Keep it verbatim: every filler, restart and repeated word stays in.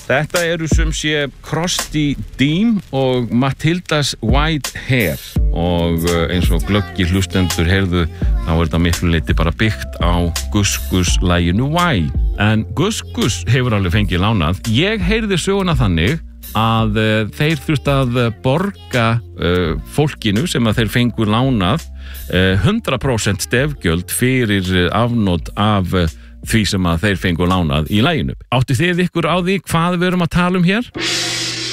Þetta eru sem sé Krusty Deem og Matilda's White Hair og eins og glöggi hlustendur heyrðu þá er þetta miklu leyti bara byggt á Gus Gus laginu Why. En Gus Gus hefur alveg fengið lánað. Ég heyrði söguna þannig að uh, þeir þurft að borga uh, fólkinu sem að þeir fengu lánað uh, hundrað prósent stefgjöld fyrir uh, afnot af uh, því sem að þeir fengu lánað í laginu. Áttu þið ykkur á því hvað við erum að tala um hér?